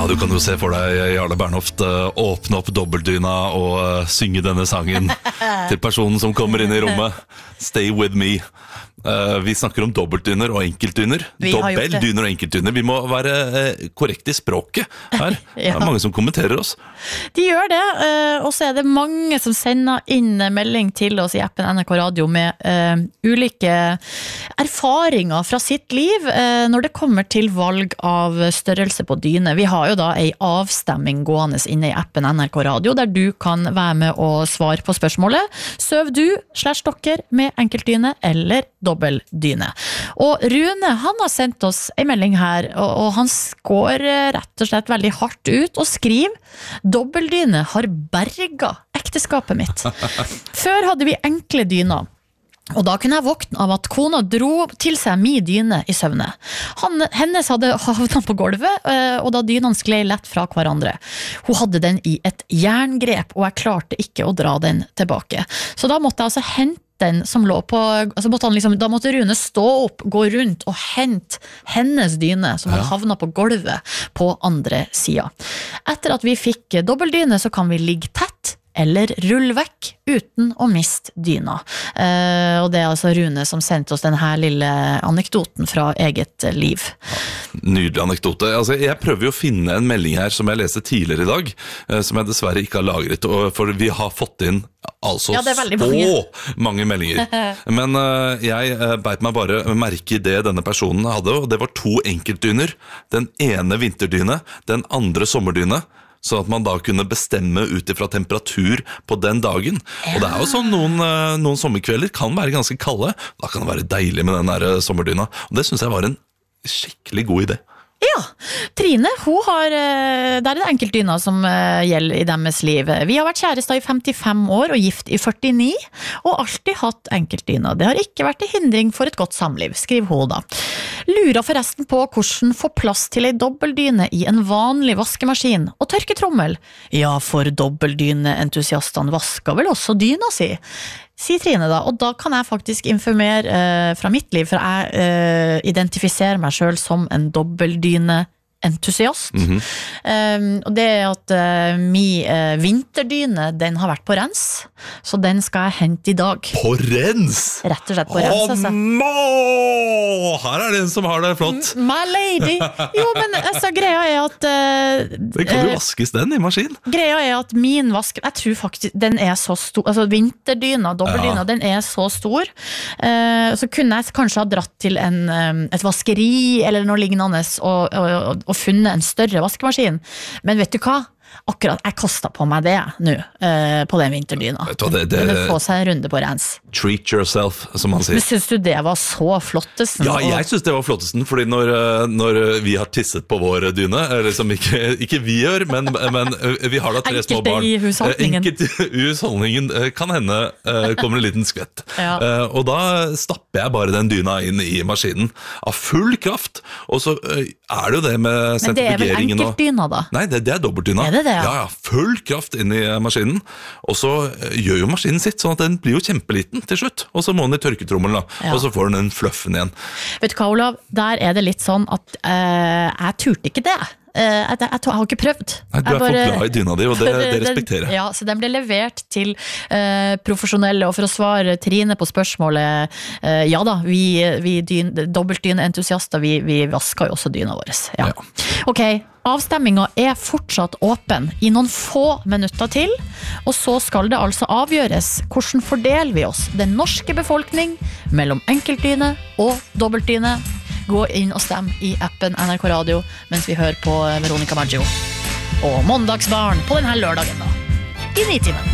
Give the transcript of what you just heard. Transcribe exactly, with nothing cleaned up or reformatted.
Ja, du kan jo se for deg Jarle Bernhoft uh, åpne opp dobbeltdyna og uh, synge denne sangen til personen som kommer inn i rommet. Stay with me. Uh, vi snakker om dobbeltdyner og enkeltdyner. Dobbeltdyner og enkeltdyner. Vi må være uh, korrekt i språket her. ja. Det er mange som kommenterer oss. De gjør det, uh, og så er det mange som sender inn melding til oss i appen N R K Radio med uh, ulike erfaringer fra sitt liv uh, når det kommer til valg av størrelse på dyne. Vi har jo da en avstemming gående inne i appen N R K Radio, der du kan være med og svare på spørsmålet. Søv du slash dere med enkeltdyne eller dobbeltdyne? Og Rune, han har sendt oss en melding her, og, og han går rett og slett veldig hardt ut og skriver: dobbeltdyne har berga ekteskapet mitt. Før hadde vi enkle dyner, og da kunne jeg våkne av at kona dro til seg min dyne i søvne. Han, hennes hadde havnet på gulvet, og da dynene sklei lett fra hverandre. Hun hadde den i et jerngrep, og jeg klarte ikke å dra den tilbake. Så da måtte jeg altså hente den som lå på, altså måtte han liksom, da måtte Rune stå opp, gå rundt og hente hennes dyne, som hadde havnet på gulvet på andre siden. Etter at vi fikk dobbeltdyne, så kan vi ligge tett, eller rulle vekk uten å miste dyna. Eh, og det er altså Rune som sendte oss denne lille anekdoten fra eget liv. Nydelig anekdote. Altså, jeg prøver jo å finne en melding her som jeg leste tidligere i dag, eh, som jeg dessverre ikke har lagret, for vi har fått inn altså ja, så mange. mange meldinger. Men uh, jeg uh, beit meg bare merke i det denne personen hadde, og det var to enkeltdyner. Den ene vinterdyne, den andre sommerdyne, så at man da kunne bestemme ut ifra temperatur på den dagen. Og det er jo sånn, noen, noen sommerkvelder kan være ganske kalde, da kan det være deilig med den der sommerdyna. Og det synes jeg var en skikkelig god idé. Ja, Trine, hun har, det er en enkeltdyna som gjelder i deres liv. Vi har vært kjærester i femtifem år og gift i førtini, og alltid hatt enkeltdyna. Det har ikke vært til hindring for et godt samliv, skriver hun da. Lurer forresten på hvordan få plass til en dobbeltdyne i en vanlig vaskemaskin og tørketrommel. Ja, for dobbeltdyneentusiastene vasker vel også dyna si, sier Trine da. Og da kan jeg faktisk informere eh, fra mitt liv, for jeg eh, identifiserer meg selv som en dobbeltdyne entusiast. Mm-hmm. um, og det er at uh, min uh, vinterdyne, den har vært på rens, så den skal jeg hente i dag. På rens? Rett og slett på rens, altså. Åh, no! Her er det en som har det flott. My lady! Jo, men altså, greia er at uh, det kan jo vaskes den i maskin. Greia er at min vask, jeg tror faktisk den er så stor, altså vinterdyna, dobbeltdyna, ja. Den er så stor, uh, så kunne jeg kanskje ha dratt til en, um, et vaskeri eller noe lignende og, og, og og funnet en større vaskemaskin. Men vet du hva? Akkurat, jeg kastet på meg det nå, uh, på den vinterdyna. Vet du hva, det, det, det få seg en runde på rens. Treat yourself, som man sier. Men synes du det var så flottesten? Ja, jeg synes det var flottesten, fordi når, når vi har tisset på vår dyne, eller som ikke, ikke vi gjør, men, men vi har da tre Enkelte små barn. I husholdningen. Enkelte i husholdningen kan hende kommer en liten skvett. Ja. Og da stapper jeg bare den dyna inn i maskinen av full kraft, og så er det jo det med sentrifugeringen. Men det er vel enkeltdyna da? Nei, det, det er dobbeltdyna. Er det det? Ja, ja, full kraft inn i maskinen, og så gjør jo maskinen sitt, sånn at den blir jo kjempeliten til slutt, og så må den i tørketrommelen da, ja. Og så får den den fluffen igjen. Vet du hva, Olav, der er det litt sånn at uh, jeg turte ikke det. Uh, jeg, jeg, jeg har ikke prøvd. Nei, du er bare, for glad i dyna di, og det, det respekterer jeg. Ja, så den ble levert til uh, profesjonelle, og for å svare Trine på spørsmålet, uh, ja da, vi, vi dyn, dobbeltdyneentusiaster, vi, vi vasker jo også dyna våre. Ja. Ja. Ok, avstemminga er fortsatt åpen i noen få minutter til, og så skal det altså avgjøres hvordan fordeler vi oss, den norske befolkning, mellom enkeltdyne og dobbeltdyne. Gå inn og stem i appen N R K Radio mens vi hører på Veronica Maggio og Måndagsbarn på denne lørdagen da, i nitimen.